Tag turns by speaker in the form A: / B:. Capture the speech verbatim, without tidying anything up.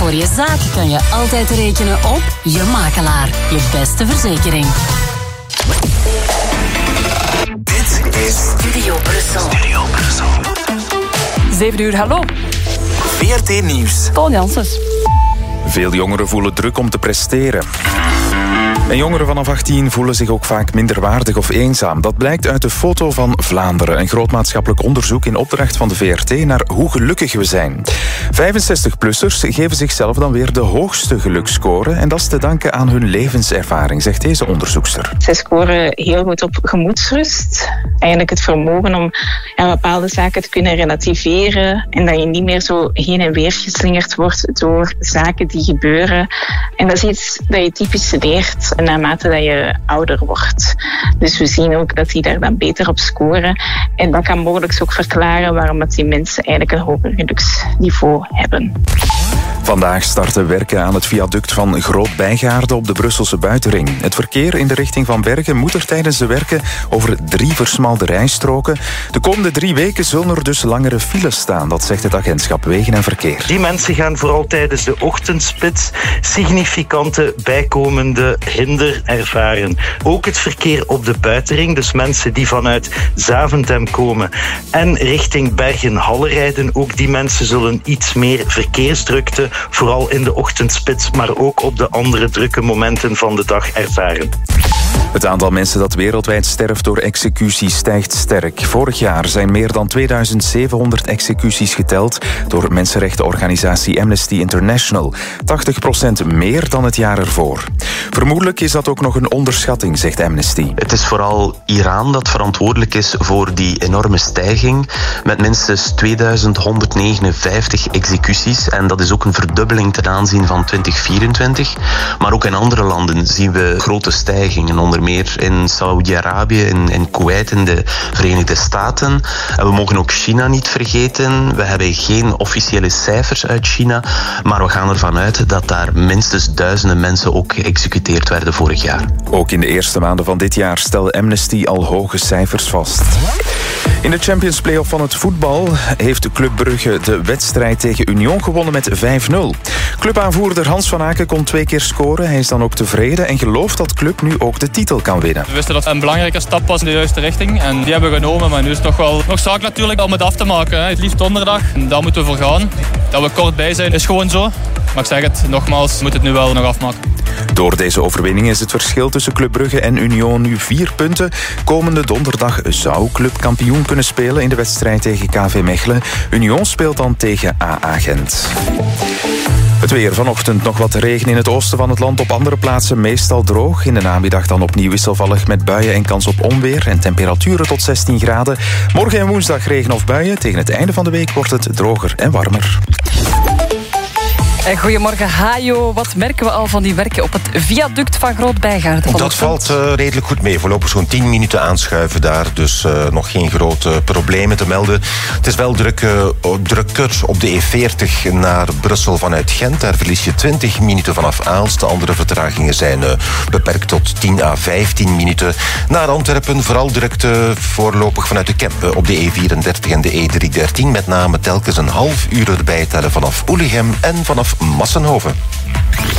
A: Voor je zaak kan je altijd rekenen op Je Makelaar. Je beste verzekering.
B: Dit is
A: Studio Brussel.
B: Studio Brussel.
C: zeven uur, hallo.
B: V R T Nieuws.
C: Paul Janssens.
D: Veel jongeren voelen druk om te presteren. En jongeren vanaf achttien voelen zich ook vaak minderwaardig of eenzaam. Dat blijkt uit de Foto van Vlaanderen. Een groot maatschappelijk onderzoek in opdracht van de V R T naar hoe gelukkig we zijn. vijfenzestig-plussers geven zichzelf dan weer de hoogste geluksscore. En dat is te danken aan hun levenservaring, zegt deze onderzoekster.
E: Zij scoren heel goed op gemoedsrust. Eigenlijk het vermogen om ja, bepaalde zaken te kunnen relativeren. En dat je niet meer zo heen en weer geslingerd wordt door zaken die gebeuren. En dat is iets dat je typisch leert naarmate dat je ouder wordt. Dus we zien ook dat die daar dan beter op scoren. En dat kan mogelijk ook verklaren waarom dat die mensen eigenlijk een hoger geluksniveau hebben.
D: Vandaag starten werken aan het viaduct van Groot Bijgaarde op de Brusselse buitenring. Het verkeer in de richting van Bergen moet er tijdens de werken over drie versmalde rijstroken. De komende drie weken zullen er dus langere files staan, dat zegt het agentschap Wegen en Verkeer.
F: Die mensen gaan vooral tijdens de ochtendspits significante bijkomende hinder ervaren. Ook het verkeer op de buitenring, dus mensen die vanuit Zaventem komen en richting Bergen-Halle rijden, ook die mensen zullen iets meer verkeersdrukte, vooral in de ochtendspits, maar ook op de andere drukke momenten van de dag ervaren.
D: Het aantal mensen dat wereldwijd sterft door executie stijgt sterk. Vorig jaar zijn meer dan tweeduizend zevenhonderd executies geteld door mensenrechtenorganisatie Amnesty International. tachtig procent meer dan het jaar ervoor. Vermoedelijk is dat ook nog een onderschatting, zegt Amnesty.
G: Het is vooral Iran dat verantwoordelijk is voor die enorme stijging met minstens tweeduizend honderdnegenenvijftig executies. En dat is ook een verdubbeling ten aanzien van twintig vierentwintig. Maar ook in andere landen zien we grote stijgingen. Onder meer in Saoedi-Arabië, in, in Kuwait, in de Verenigde Staten. En we mogen ook China niet vergeten. We hebben geen officiële cijfers uit China, maar we gaan ervan uit dat daar minstens duizenden mensen ook geëxecuteerd werden vorig jaar.
D: Ook in de eerste maanden van dit jaar stelde Amnesty al hoge cijfers vast. In de Champions Play-off van het voetbal heeft Club Brugge de wedstrijd tegen Union gewonnen met vijf nul. Clubaanvoerder Hans van Aken kon twee keer scoren. Hij is dan ook tevreden en gelooft dat Club nu ook de titel kan winnen.
H: We wisten dat het een belangrijke stap was in de juiste richting en die hebben we genomen. Maar nu is het toch wel nog zaak natuurlijk om het af te maken. Hè. Het liefst donderdag, en daar moeten we voor gaan. Dat we kort bij zijn is gewoon zo. Maar ik zeg het, nogmaals, moet het nu wel nog afmaken.
D: Door deze overwinning is het verschil tussen Club Brugge en Union nu vier punten. Komende donderdag zou Club kampioen kunnen spelen in de wedstrijd tegen K V Mechelen. Union speelt dan tegen A A Gent. Het weer vanochtend nog wat regen in het oosten van het land. Op andere plaatsen meestal droog. In de namiddag dan opnieuw wisselvallig met buien en kans op onweer. En temperaturen tot zestien graden. Morgen en woensdag regen of buien. Tegen het einde van de week wordt het droger en warmer.
C: Goedemorgen, Hajo. Wat merken we al van die werken op het viaduct van Groot Bijgaarde?
I: Dat valt uh, redelijk goed mee. Voorlopig zo'n tien minuten aanschuiven daar. Dus uh, nog geen grote problemen te melden. Het is wel druk, uh, drukker op de E veertig naar Brussel vanuit Gent. Daar verlies je twintig minuten vanaf Aalst. De andere vertragingen zijn uh, beperkt tot tien à vijftien minuten. Naar Antwerpen vooral drukte voorlopig vanuit de Kempen op de E vierendertig en de E driehonderddertien. Met name telkens een half uur erbij tellen vanaf Oelichem en vanaf Massenhoven.